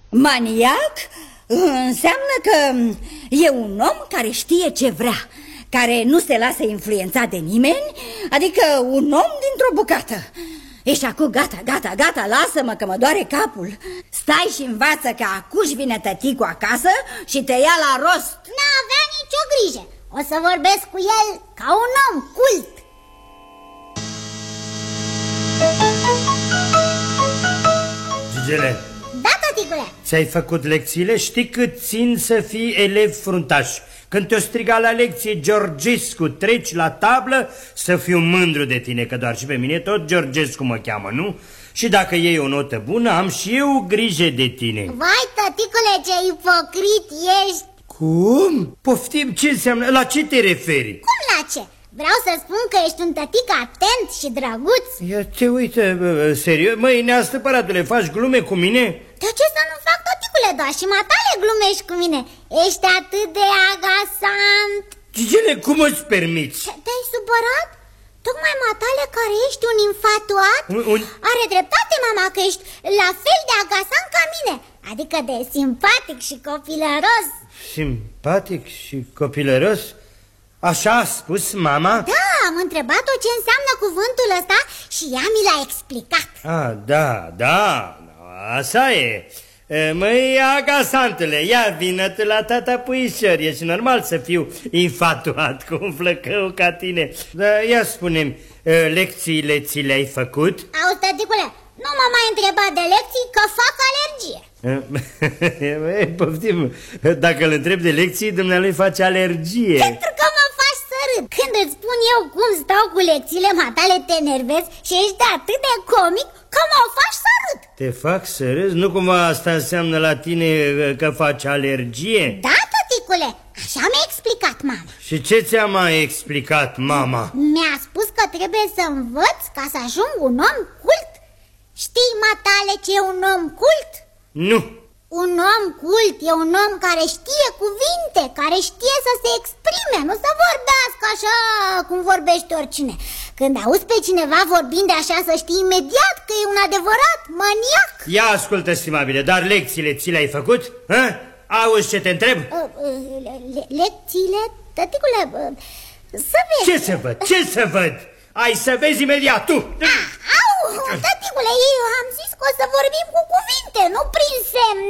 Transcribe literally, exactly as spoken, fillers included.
Maniac înseamnă că e un om care știe ce vrea, care nu se lasă influențat de nimeni, adică un om dintr-o bucată. Ești acum gata, gata, gata, lasă-mă că mă doare capul. Stai și învață că acuși vine tăticul acasă și te ia la rost. N-avea nicio grijă, o să vorbesc cu el ca un om cult. Gigele. Da, tăticule. Ți-ai făcut lecțiile? Știi cât țin să fii elev fruntaș. Când te-o striga la lecție Georgescu, treci la tablă, să fiu mândru de tine, că doar și pe mine tot Georgescu mă cheamă, nu? Și dacă iei o notă bună, am și eu grijă de tine. Vai, tăticule, ce ipocrit ești. Cum? Poftim, ce înseamnă? La ce te referi? Cum la ce? Vreau să spun că ești un tătic atent și drăguț. Ia te uite, serios? Măi, neastăpăratule, faci glume cu mine? De ce să nu fac, tăticule, doar și matale glumești cu mine. Ești atât de agasant. Gigele, cum îți permiți? Te-ai supărat? Tocmai matale care ești un infatuat? Un, un... Are dreptate mama că ești la fel de agasant ca mine. Adică de simpatic și copilăros. Simpatic și copilăros? Așa a spus mama? Da, am întrebat-o ce înseamnă cuvântul ăsta și ea mi l-a explicat. Ah, da, da, așa e. Măi, agasantule, ia vină-te la tata puișor. Ești normal să fiu infatuat cu un flăcău ca tine. Dar ia spune-mi, lecțiile ți le-ai făcut? Auzi, tăticule, nu m-a mai întrebat de lecții că fac alergie. Poftim, dacă îl întreb de lecții, dumnealui face alergie. Pentru că mă faci să râd. Când îți spun eu cum stau cu lecțiile matale, te enervezi și ești atât de comic că mă faci să râd. Te fac să râzi? Nu cumva asta înseamnă la tine că faci alergie? Da, tăticule, așa mi-a explicat mama. Și ce ți-a mai explicat mama? Mi-a spus că trebuie să învăț ca să ajung un om cult. Știi, matale, ce e un om cult? Nu. Un om cult e un om care știe cuvinte, care știe să se exprime, nu să vorbească așa cum vorbește oricine. Când auzi pe cineva vorbind așa, să știi imediat că e un adevărat maniac. Ia ascultă, stimabile, dar lecțiile ți le-ai făcut? Ha? Auzi ce te întreb? Le lecțiile? Tăticule, să vezi. Ce să văd? Ce să văd? Ai să vezi imediat, tu! Au, tăticule, eu am zis că o să vorbim cu cuvinte, nu prin semne.